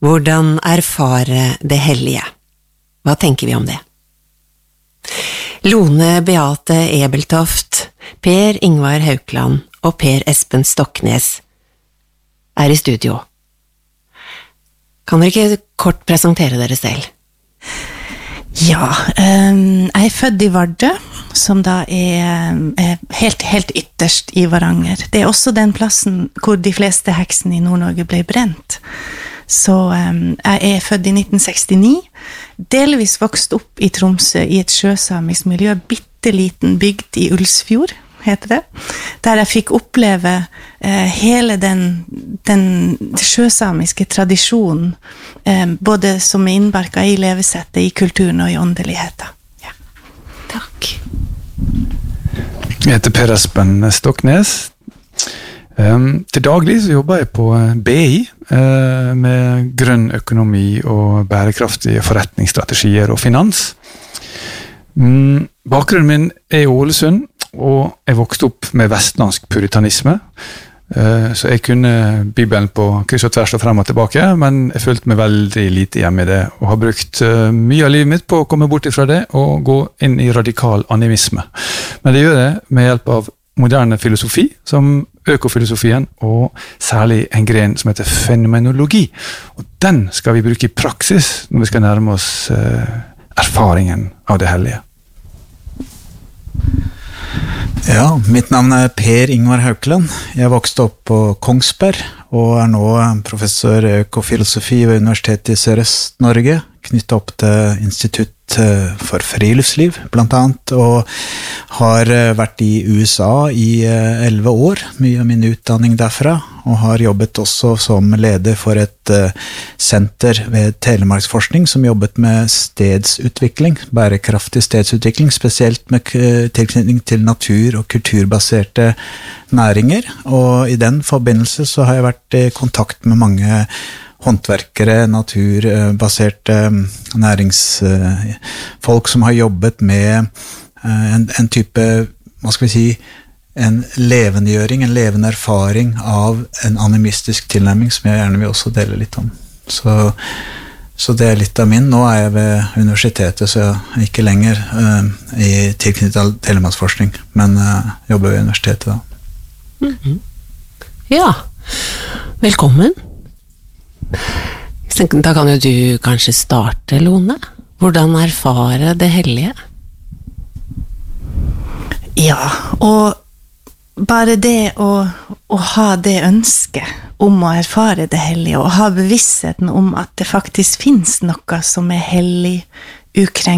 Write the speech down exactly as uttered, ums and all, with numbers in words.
Hvordan erfare det hellige? Hva tenker vi om det? Lone Beate Ebeltoft, Per Ingvar Haukeland og Per Espen Stoknes er i studio. Kan dere ikke kort presentere dere selv? Ja, um, jeg er født i Vardø, som da er, er helt, helt ytterst i Varanger. Det er også den plassen hvor de fleste heksene i Nord-Norge ble brent. Så um, jeg er født i nitten sekstini, delvis vokst opp i Tromsø i et sjøsamisk miljø, bitteliten bygd i Ulsfjord, heter det, der jeg fikk oppleve eh, hele den, den sjøsamiske tradisjonen, eh, både som er innbarket i levesettet, i kulturen og i åndeligheten. Ja. Takk. Jeg heter Per Espen Stoknes. Um, til daglig så jobber jeg på B I uh, med grønn økonomi og bærekraftige forretningsstrategier og finans. Um, bakgrunnen min er i Ålesund, og jeg vokste opp med vestlandsk puritanisme, uh, så jeg kunne Bibelen på kryss og tvers og frem og tilbake, men jeg følte meg veldig lite hjemme i det, og har brukt uh, mye av livet mitt på å komme bort ifra det og gå inn i radikal animisme. Men det gjør jeg med hjelp av moderne filosofi, som økofilosofien, og særlig en gren som heter fenomenologi. Og den skal vi bruke i praksis når vi skal nærme oss uh, erfaringen av det hellige. Ja, mitt navn er Per Ingvar Haukeland. Jeg vokste opp på Kongsberg, og er nå professor i økofilosofi ved Universitetet i Sørøst-Norge, knyttet opp til Institutt for friluftsliv, blant annet, og har vært i U S A i elleve år, mye av min utdanning derfra, og har jobbet også som leder for et senter ved Telemarksforskning, som jobbet med stedsutvikling, bærekraftig stedsutvikling, spesielt med tilknytning til natur- og kulturbaserte næringer, og i den forbindelse så har jeg vært i kontakt med mange håndverkere, naturbaserte næringsfolk som har jobbet med en, en type, hva skal vi si, en levendegjøring, en levende erfaring av en animistisk tilnærming som jeg gjerne vil også dele litt om. Så, så det er litt av min. Nå er jeg ved universitetet, så jeg er ikke lenger uh, i tilknyttet telemarksforskning, men uh, jobber ved universitetet da. Mm-hmm. Ja, velkommen. Da kan jo du kanskje starte, Lone. Hvordan erfare det hellige? Ja, og bare det å, å ha det ønsket om å erfare det hellige, og ha bevisstheten om at det faktisk finnes noe som er hellig, ukrenkt,